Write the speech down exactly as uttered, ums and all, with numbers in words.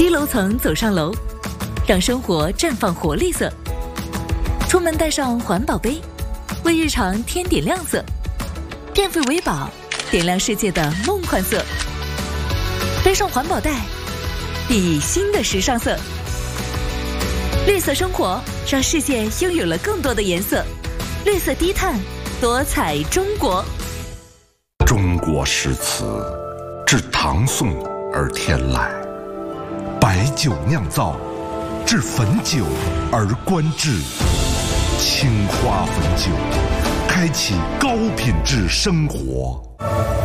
低楼层走上楼，让生活绽放活力色。出门带上环保杯，为日常添点亮色。电费为宝，点亮世界的梦幻色。背上环保袋，熠熠新的时尚色。绿色生活，让世界拥有了更多的颜色。绿色低碳，多彩中国。 中国诗词，至唐宋而天籁；白酒酿造，至汾酒而观致。青花汾酒，开启高品质生活。